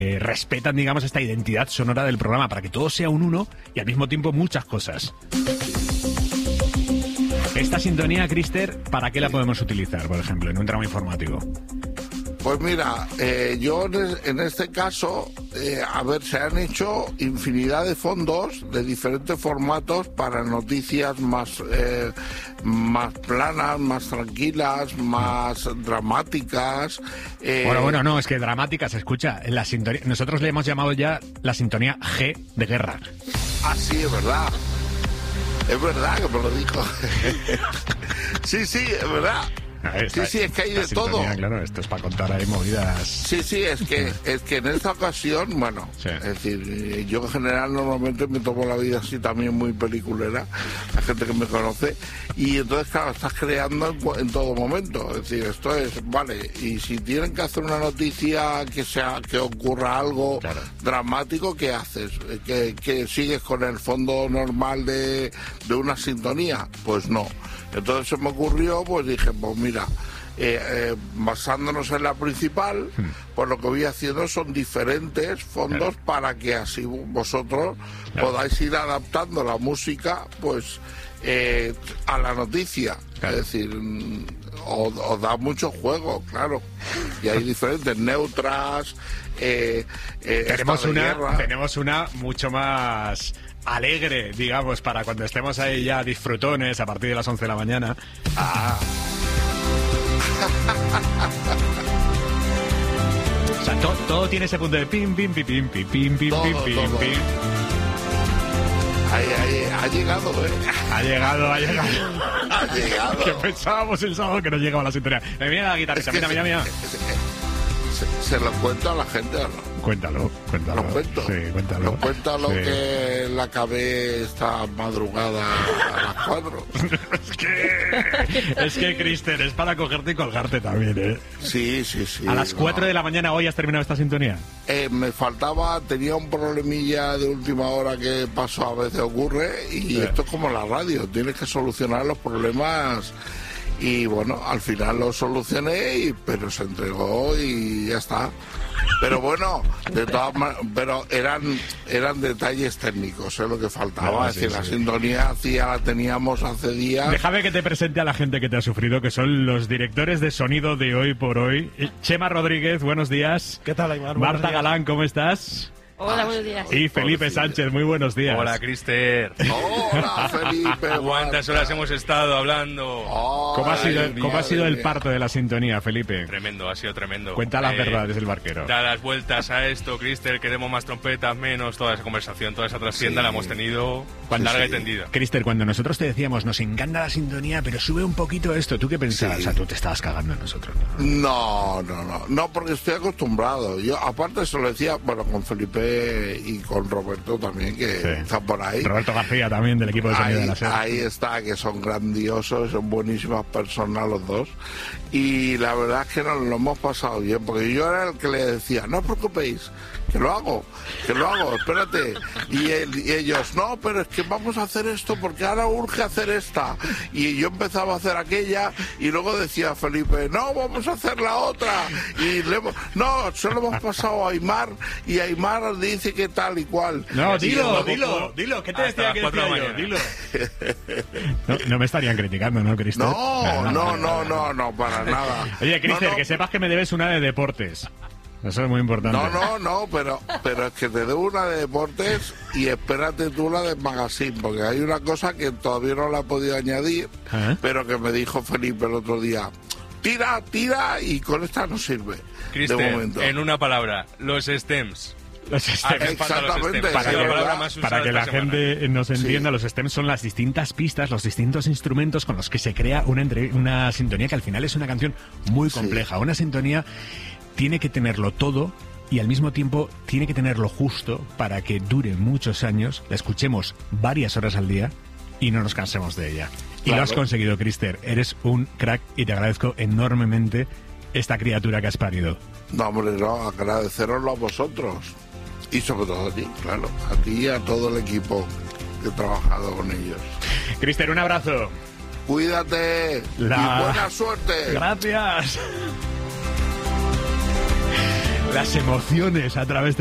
respetan, digamos, esta identidad sonora del programa para que todo sea un uno y al mismo tiempo muchas cosas. Esta sintonía, Crister, ¿para qué la podemos utilizar, por ejemplo, en un tramo informativo? Pues mira, yo en este caso, se han hecho infinidad de fondos de diferentes formatos para noticias más planas, más tranquilas, más dramáticas. Bueno, no, es que dramáticas, escucha, la sintonía, nosotros le hemos llamado ya la sintonía G de guerra. Ah, sí, es verdad. Es verdad que me lo dijo. Sí, es verdad. Sí, es que hay de todo. Claro, esto es para contar ahí movidas. Sí, es que en esta ocasión, bueno, sí. Es decir, yo en general normalmente me tomo la vida así también muy peliculera, la gente que me conoce, y entonces claro, estás creando en todo momento, es decir, esto es, vale, y si tienen que hacer una noticia que ocurra algo dramático, ¿qué haces? ¿Que sigues con el fondo normal de una sintonía? Pues no. Entonces se me ocurrió, pues dije, pues mira, basándonos en la principal, pues lo que voy haciendo son diferentes fondos para que así vosotros podáis ir adaptando la música, pues, a la noticia. Es decir, os da mucho juego, claro. Y hay diferentes neutras. Tenemos una mucho más alegre, digamos, para cuando estemos ahí ya disfrutones a partir de las 11 de la mañana. O sea, todo tiene ese punto de pim, pim, pim, pim, pim, pim, pim, pim, pim, pim. Ahí, ha llegado, Ha llegado. Que pensábamos el sábado que no llegaba la sintonía. Mira la guitarrita, mira. ¿Se lo cuento a la gente o no? Cuéntalo. ¿Lo cuento? Sí, cuéntalo. Cuéntalo que la acabé esta madrugada a las 4. Es que, Crister, es para cogerte y colgarte también, ¿eh? Sí. A las 4 de la mañana hoy has terminado esta sintonía. Me faltaba, tenía un problemilla de última hora que pasó, a veces ocurre, y esto es como la radio, tienes que solucionar los problemas. Y bueno, al final lo solucioné, pero se entregó y ya está. Pero bueno, de todas pero eran detalles técnicos, lo que faltaba. Es decir, la sintonía la teníamos hace días. Déjame que te presente a la gente que te ha sufrido, que son los directores de sonido de Hoy por Hoy. Chema Rodríguez, buenos días. ¿Qué tal, Aymar? Marta Galán, ¿cómo estás? Hola, buenos días. Y Felipe Sánchez, muy buenos días. Hola, Crister. Hola, Felipe. ¿Cuántas horas hemos estado hablando? ¿Cómo ha sido el parto de la sintonía, Felipe? Tremendo, ha sido tremendo. Cuenta las verdades del barquero. Da las vueltas a esto, Crister, queremos más trompetas, menos, toda esa conversación, toda esa trastienda la hemos tenido larga y tendida. Crister, cuando nosotros te decíamos, nos encanta la sintonía, pero sube un poquito esto, ¿tú qué pensabas? O sea, tú te estabas cagando en nosotros, ¿no? No, porque estoy acostumbrado. Yo, aparte, se lo decía, bueno, con Felipe y con Roberto también, que está por ahí. Roberto García también, del equipo de sonido de la SER. Ahí está, que son grandiosos, son buenísimas personas los dos. Y la verdad es que nos lo hemos pasado bien, porque yo era el que le decía, no os preocupéis, que lo hago, espérate. Y ellos, no, pero es que vamos a hacer esto porque ahora urge hacer esta. Y yo empezaba a hacer aquella y luego decía Felipe, no, vamos a hacer la otra. Y no, se lo hemos pasado a Aymar y Aymar dice que tal y cual. No, dilo, ¿qué te decía que decía yo? Dilo. No me estarían criticando, ¿no, Cristian? No, para nada. Oye, Cristian, que sepas que me debes una de deportes. Eso es muy importante. No, pero es que te debo una de deportes y espérate tú la de magazine, porque hay una cosa que todavía no la he podido añadir, pero que me dijo Felipe el otro día. Tira, y con esta no sirve. Cristian, en una palabra, los stems. Exactamente. Para que la gente nos entienda, los stems son las distintas pistas, los distintos instrumentos con los que se crea una sintonía que al final es una canción muy compleja. Una sintonía tiene que tenerlo todo y al mismo tiempo tiene que tenerlo justo para que dure muchos años, la escuchemos varias horas al día y no nos cansemos de ella. Y lo has conseguido, Crister. Eres un crack y te agradezco enormemente esta criatura que has parido. No, hombre, no, agradeceroslo a vosotros. Y sobre todo a ti, claro. A ti y a todo el equipo que he trabajado con ellos. Crister, un abrazo. Cuídate y buena suerte. Gracias. las emociones a través de